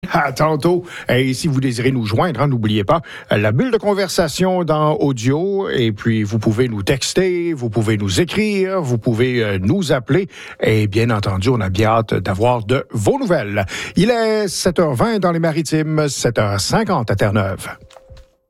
À tantôt. Et si vous désirez nous joindre, n'oubliez pas la bulle de conversation dans audio. Et puis, vous pouvez nous texter, vous pouvez nous écrire, vous pouvez nous appeler. Et bien entendu, on a bien hâte d'avoir de vos nouvelles. Il est 7h20 dans les Maritimes, 7h50 à Terre-Neuve.